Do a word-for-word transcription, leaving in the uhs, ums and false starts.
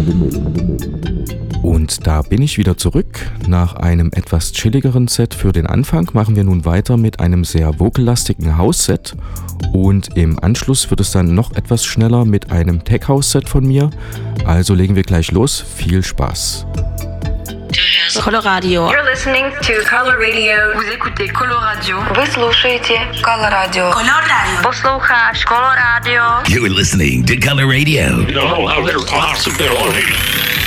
Und da bin ich wieder zurück. Nach einem etwas chilligeren Set für den Anfang machen wir nun weiter mit einem sehr vocallastigen House-Set. Und im Anschluss wird es dann noch etwas schneller mit einem Tech-House-Set von mir. Also legen wir gleich los. Viel Spaß! Coloradio. You're listening to Color Radio. Vous écoutez Coloradio. Вы слушаете Color Radio. Color Radio. Послухаешь Color Radio. You're listening to Color Radio. No other possibility.